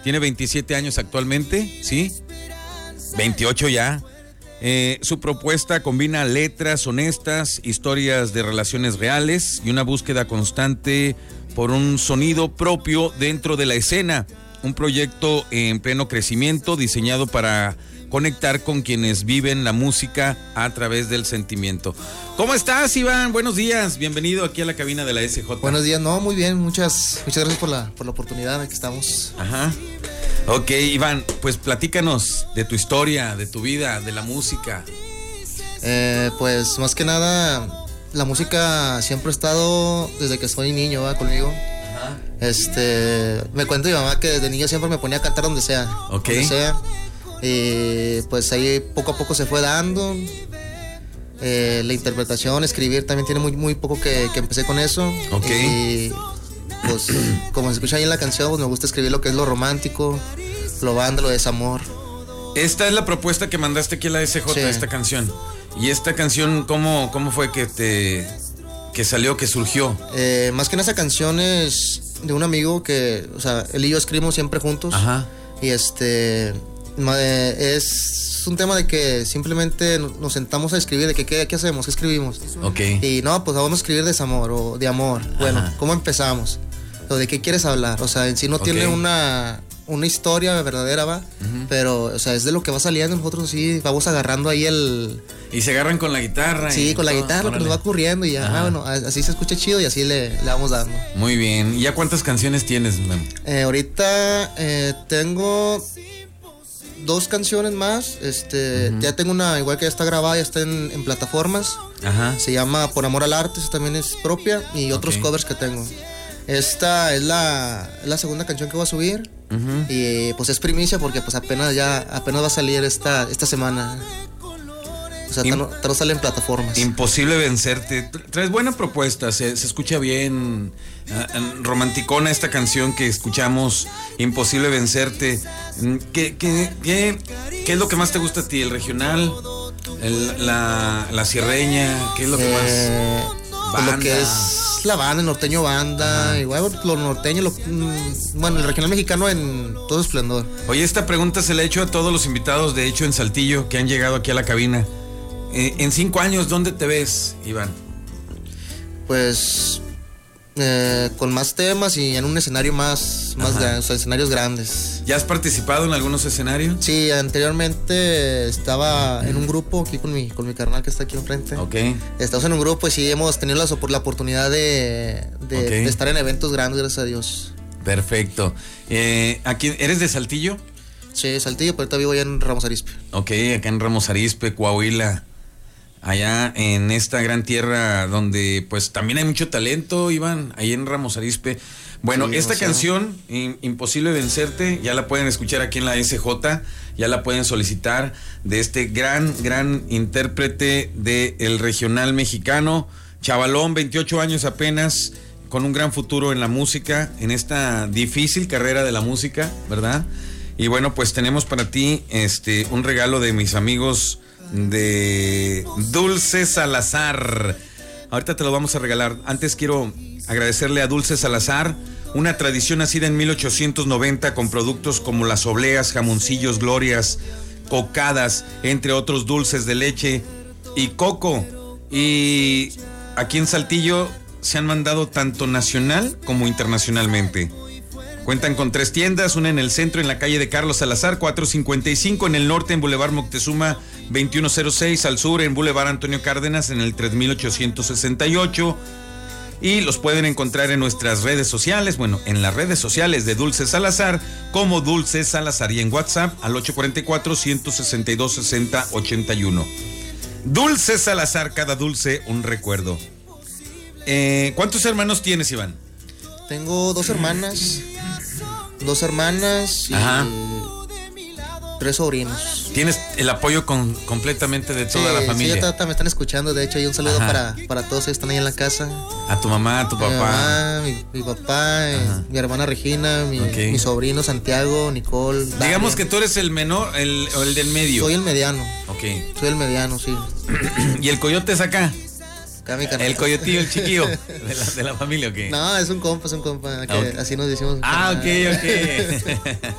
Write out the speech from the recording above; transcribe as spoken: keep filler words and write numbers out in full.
Tiene veintisiete años actualmente, ¿sí? veintiocho ya. Eh, su propuesta combina letras honestas, historias de relaciones reales y una búsqueda constante por un sonido propio dentro de la escena. Un proyecto en pleno crecimiento diseñado para conectar con quienes viven la música a través del sentimiento. ¿Cómo estás, Iván? Buenos días, bienvenido aquí a la cabina de la S J. Buenos días, no, muy bien, muchas, muchas gracias por la, por la oportunidad, aquí estamos. Ajá. Ok, Iván, pues platícanos de tu historia, de tu vida, de la música. Eh, pues más que nada, la música siempre ha estado desde que soy niño, ¿va? Conmigo. Ajá. Este, me cuenta mi mamá que desde niño siempre me ponía a cantar donde sea. Ok. Donde sea. Y pues ahí poco a poco se fue dando. Eh, la interpretación, escribir también tiene muy, muy poco que, que empecé con eso. Ok. Y pues como se escucha ahí en la canción, pues me gusta escribir lo que es lo romántico, lo banda, lo desamor. Esta es la propuesta que mandaste aquí a la S J, sí. Esta canción. ¿Y esta canción cómo, cómo fue que te que salió, que surgió? Eh, más que nada esa canción es de un amigo que, o sea, él y yo escribimos siempre juntos. Ajá. Y este es un tema de que simplemente nos sentamos a escribir, de que qué, qué hacemos, qué escribimos. Ok. Y no, pues vamos a escribir desamor o de amor. Bueno, ajá. ¿Cómo empezamos? O de qué quieres hablar. O sea, en sí no okay. tiene una, una historia verdadera, va. Uh-huh. Pero, o sea, es de lo que va saliendo. Nosotros sí vamos agarrando ahí el... Y se agarran con la guitarra. Sí, con la todo, guitarra, lo que nos va ocurriendo. Y ya, ah, bueno, así se escucha chido y así le, le vamos dando. Muy bien. ¿Y ya cuántas canciones tienes, Memo? Eh, ahorita eh, tengo... dos canciones más, este, uh-huh. ya tengo una, igual que ya está grabada, ya está en, en plataformas. Ajá. Se llama Por Amor al Arte, esa también es propia, y otros okay. covers que tengo. Esta es la, es la segunda canción que voy a subir, uh-huh. y pues es primicia porque pues apenas ya, apenas va a salir esta, esta semana. O sea, Im- no sale en plataformas. Imposible vencerte. Traes buena propuesta, se, se escucha bien, uh, romanticona esta canción que escuchamos, Imposible vencerte. ¿Qué, qué, qué, ¿Qué es lo que más te gusta a ti? ¿El regional? El, la, ¿La sierreña? ¿Qué es lo que eh, más? Pues lo que es la banda, el norteño banda, ajá. Igual lo norteño, lo, bueno, el regional mexicano en todo esplendor. Oye, esta pregunta se la he hecho a todos los invitados, de hecho en Saltillo, que han llegado aquí a la cabina. Eh, en cinco años, ¿dónde te ves, Iván? Pues eh, con más temas y en un escenario más, más grande, o sea, escenarios grandes. ¿Ya has participado en algunos escenarios? Sí, anteriormente estaba en un grupo aquí con mi, con mi carnal que está aquí enfrente. Ok. Estamos en un grupo y sí hemos tenido la, la oportunidad de, de, okay. de estar en eventos grandes, gracias a Dios. Perfecto. Eh, ¿aquí, ¿Eres de Saltillo? Sí, Saltillo, pero ahorita vivo allá en Ramos Arizpe. Ok, acá en Ramos Arizpe, Coahuila. Allá en esta gran tierra donde pues también hay mucho talento, Iván, ahí en Ramos Arizpe. Bueno, sí, esta o sea. canción, Imposible vencerte, ya la pueden escuchar aquí en la S J, ya la pueden solicitar de este gran, gran intérprete del regional mexicano, chavalón, veintiocho años apenas, con un gran futuro en la música, en esta difícil carrera de la música, ¿verdad? Y bueno, pues tenemos para ti este un regalo de mis amigos de Dulce Salazar. Ahorita te lo vamos a regalar. Antes quiero agradecerle a Dulce Salazar, una tradición nacida en mil ochocientos noventa con productos como las obleas, jamoncillos, glorias, cocadas, entre otros dulces de leche y coco. Y aquí en Saltillo se han mandado tanto nacional como internacionalmente. Cuentan con tres tiendas, una en el centro, en la calle de Carlos Salazar, cuatrocientos cincuenta y cinco, en el norte, en Boulevard Moctezuma, veintiuno cero seis, al sur, en Boulevard Antonio Cárdenas, en el tres mil ochocientos sesenta y ocho. Y los pueden encontrar en nuestras redes sociales, bueno, en las redes sociales de Dulce Salazar, como Dulce Salazar, y en WhatsApp al ocho cuatro cuatro, uno seis dos, seis cero ocho uno. Dulce Salazar, cada dulce un recuerdo. Eh, ¿Cuántos hermanos tienes, Iván? Tengo dos hermanas. Dos hermanas y Ajá. tres sobrinos. ¿Tienes el apoyo con, completamente de toda sí, la familia? Sí, ya me están escuchando, de hecho, y un saludo para, para todos ellos que están ahí en la casa. A tu mamá, a tu papá. Mi mamá, mi, mi papá, eh, mi hermana Regina, mi, okay. mi sobrino Santiago, Nicole. Digamos Darian. Que tú eres el menor, el, o el del medio. Soy el mediano. Ok. Soy el mediano, sí. ¿Y el coyote es acá? Mi el coyotillo, el chiquillo de la, de la familia, ¿o qué? No, es un compa, es un compa, que okay. así nos decimos. Ah, ok, ok.